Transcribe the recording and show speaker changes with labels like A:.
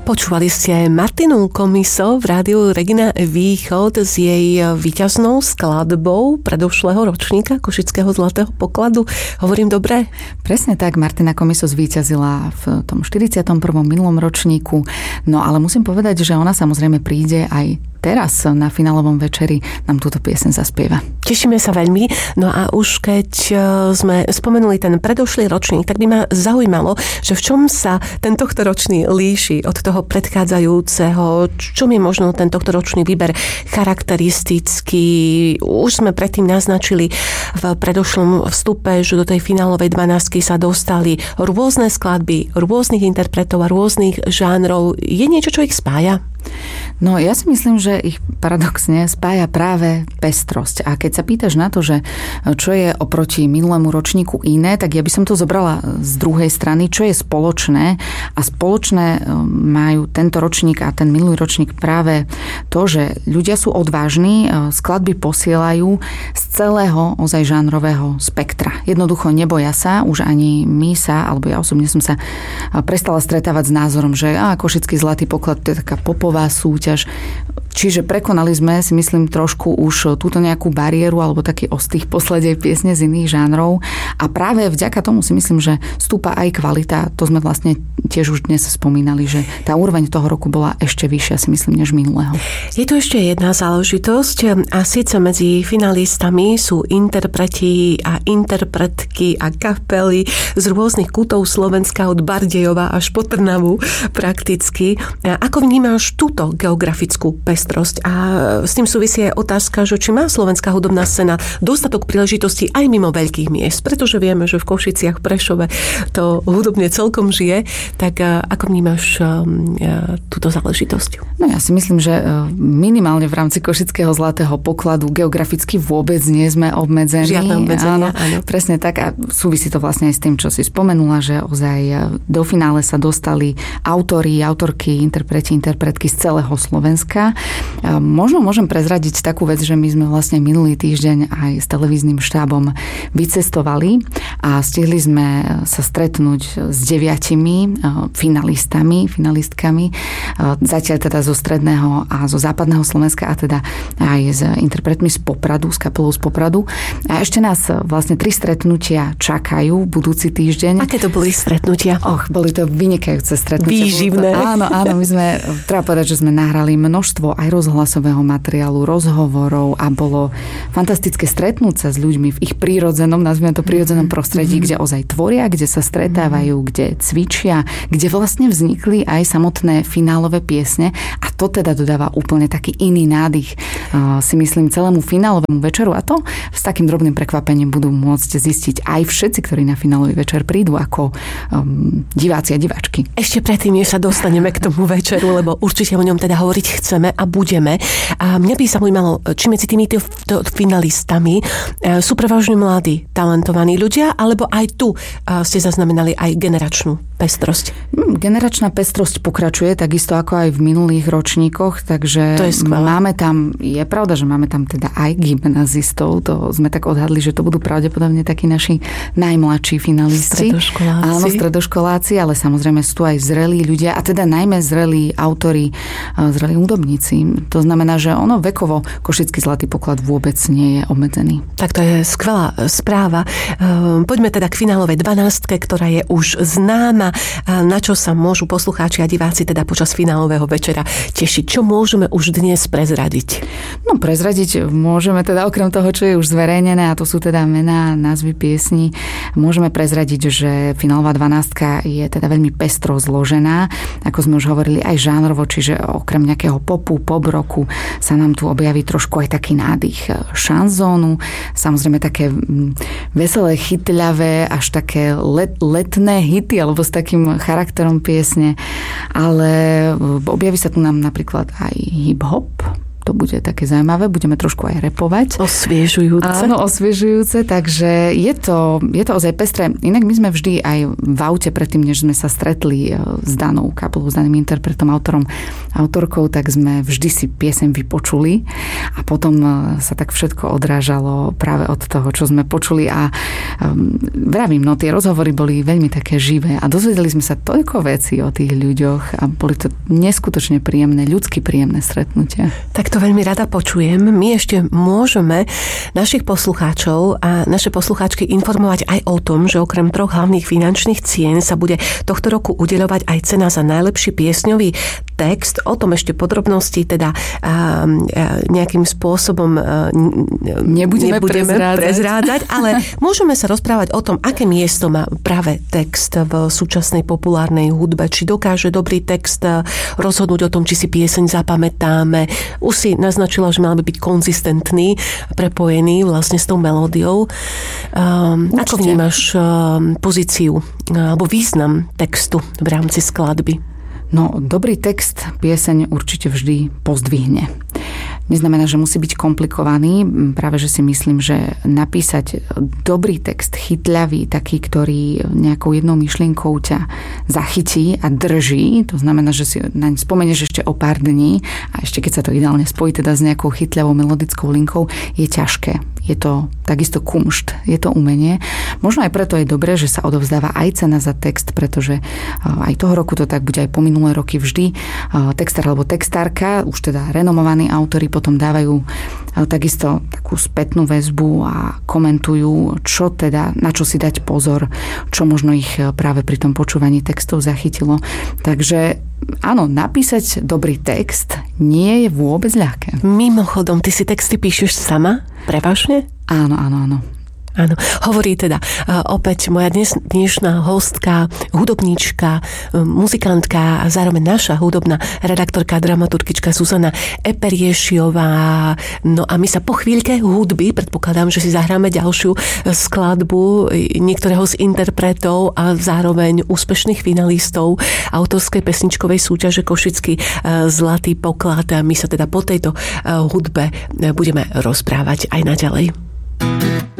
A: Počúvali ste Martinu Komiso v rádiu Regina Východ s jej víťaznou skladbou predošlého ročníka Košického zlatého pokladu. Hovorím dobre?
B: Presne tak, Martina Komiso zvíťazila v tom 41. minulom ročníku. No ale musím povedať, že ona samozrejme príde aj teraz na finálovom večeri nám túto pieseň zaspieva.
A: Tešíme sa veľmi. No a už keď sme spomenuli ten predošlý ročník, tak by ma zaujímalo, že v čom sa ten tohtoročný líši od toho predchádzajúceho, čo mi možno ten tohtoročný výber charakteristický. Už sme predtým naznačili v predošlom vstupe, že do tej finálovej 12 sa dostali rôzne skladby, rôznych interpretov a rôznych žánrov. Je niečo, čo ich spája?
B: No ja si myslím, že ich paradoxne spája práve pestrosť. A keď sa pýtaš na to, že čo je oproti minulému ročníku iné, tak ja by som to zobrala z druhej strany, čo je spoločné. A spoločné majú tento ročník a ten minulý ročník práve to, že ľudia sú odvážni, skladby posielajú z celého ozaj žánrového spektra. Jednoducho neboja sa, už ani my sa, alebo ja osobne som sa prestala stretávať s názorom, že Košický zlatý poklad to je taká popová súťaž. Čiže prekonali sme, si myslím, trošku už túto nejakú bariéru alebo taký ostých poslednej piesne z iných žánrov. A práve vďaka tomu si myslím, že stúpa aj kvalita. To sme vlastne tiež už dnes spomínali, že tá úroveň toho roku bola ešte vyššia, si myslím, než minulého.
A: Je tu ešte jedna záležitosť a síce medzi finalistami sú interpreti a interpretky a kapely z rôznych kútov Slovenska od Bardejova až po Trnavu prakticky. Ako vnímaš túto geografickú pestrosť? A s tým súvisí aj otázka, že či má slovenská hudobná scéna dostatok príležitostí aj mimo veľkých miest, pretože vieme, že v Košiciach, Prešove to hudobne celkom žije. Tak ako vnímaš túto záležitosť?
B: No ja si myslím, že minimálne v rámci Košického zlatého pokladu geograficky vôbec nie sme obmedzení.
A: Žiadne obmedzenia, áno.
B: Presne tak a súvisí to vlastne aj s tým, čo si spomenula, že ozaj do finále sa dostali autori, autorky, interpretky z celého Slovenska. Možno môžem prezradiť takú vec, že my sme vlastne minulý týždeň aj s televíznym štábom vycestovali a stihli sme sa stretnúť s 9 finalistkami, zatiaľ teda zo stredného a zo západného Slovenska a teda aj s interpretmi z Popradu, s kapelou z Popradu. A ešte nás vlastne 3 stretnutia čakajú budúci týždeň.
A: Aké to boli stretnutia?
B: Boli to vynikajúce stretnutia.
A: Výživné.
B: Áno, my sme, treba povedať, že sme nahrali množstvo aj rozhlasového materiálu, rozhovorov a bolo fantastické stretnúť sa s ľuďmi v ich prírodzenom, nazvime to prírodzenom prostredí, kde ozaj tvoria, kde sa stretávajú, kde cvičia, kde vlastne vznikli aj samotné finálové piesne a to teda dodáva úplne taký iný nádych, si myslím, celému finálovému večeru a to s takým drobným prekvapením budú môcť zistiť aj všetci, ktorí na finálový večer prídu ako diváci a diváčky.
A: Ešte predtým, než sa dostaneme k tomu večeru, lebo určite o ňom teda hovoriť chceme a budeme. A mňa by zaujímalo, či medzi týmito finalistami sú prevažne mladí, talentovaní ľudia, alebo aj tu ste zaznamenali aj generačnú pestrosť?
B: Generačná pestrosť pokračuje takisto ako aj v minulých ročníkoch, takže máme tam, je pravda, že máme tam teda aj gymnazistov, to sme tak odhadli, že to budú pravdepodobne takí naši najmladší finalisti.
A: Stredoškoláci.
B: Áno, stredoškoláci, ale samozrejme sú tu aj zrelí ľudia a teda najmä zrelí autori, zrelí hudobníci. To znamená, že ono vekovo Košický zlatý poklad vôbec nie je obmedzený.
A: Tak to je skvelá správa. Poďme teda k finálovej 12, ktorá je už známa, na čo sa môžu poslucháči a diváci teda počas finálového večera tešiť. Čo môžeme už dnes prezradiť?
B: No prezradiť môžeme teda okrem toho, čo je už zverejnené, a to sú teda mená, názvy piesní, môžeme prezradiť, že finálová 12 je teda veľmi pestro zložená, ako sme už hovorili aj žánrovo, čiže okrem nejakého popu, pop roku sa nám tu objaví trošku aj taký nádych šanzónu, samozrejme také veselé, chytľavé, až také letné hity, alebo s takým charakterom piesne, ale objaví sa tu nám napríklad aj hip-hop, to bude také zaujímavé, budeme trošku aj repovať.
A: Osviežujúce.
B: Áno, osviežujúce, takže je to ozaj pestré. Inak my sme vždy aj v aute predtým, než sme sa stretli s danou kapelou, s daným interpretom, autorom, autorkou, tak sme vždy si pieseň vypočuli a potom sa tak všetko odrážalo práve od toho, čo sme počuli a vravím, no tie rozhovory boli veľmi také živé a dozvedeli sme sa toľko vecí o tých ľuďoch a boli to neskutočne príjemné, ľudsky príjemné stretnutia.
A: Tak to veľmi rada počujem. My ešte môžeme našich poslucháčov a naše poslucháčky informovať aj o tom, že okrem 3 hlavných finančných cien sa bude tohto roku udeľovať aj cena za najlepší piesňový text. O tom ešte podrobnosti teda nejakým spôsobom nebudeme prezrádzať, ale môžeme sa rozprávať o tom, aké miesto má práve text v súčasnej populárnej hudbe. Či dokáže dobrý text rozhodnúť o tom, či si pieseň zapamätáme. Už si naznačila, že mal by byť konzistentný, prepojený vlastne s tou melódiou. Ako vnímaš pozíciu alebo význam textu v rámci skladby?
B: No, dobrý text pieseň určite vždy pozdvihne. Neznamená, že musí byť komplikovaný. Práve, že si myslím, že napísať dobrý text, chytľavý, taký, ktorý nejakou jednou myšlienkou ťa zachytí a drží, to znamená, že si naň spomenieš ešte o pár dní a ešte keď sa to ideálne spojí teda s nejakou chytľavou melodickou linkou, je ťažké. Je to takisto kumšt, je to umenie. Možno aj preto je dobré, že sa odovzdáva aj cena za text, pretože aj toho roku to tak bude, aj po minulé roky vždy. Textár alebo textárka, už teda renomovaní autori potom dávajú takisto takú spätnú väzbu a komentujú, čo teda, na čo si dať pozor, čo možno ich práve pri tom počúvaní textov zachytilo. Takže áno, napísať dobrý text nie je vôbec ľahké.
A: Mimochodom, ty si texty píšeš sama? Prevažne?
B: Áno.
A: Áno, hovorí teda opäť moja dnešná hostka, hudobníčka, muzikantka a zároveň naša hudobná redaktorka, dramaturgička Zuzana Eperiešiová. No a my sa po chvíľke hudby, predpokladám, že si zahráme ďalšiu skladbu niektorého z interpretov a zároveň úspešných finalistov autorskej pesničkovej súťaže Košický zlatý poklad. A my sa teda po tejto hudbe budeme rozprávať aj naďalej.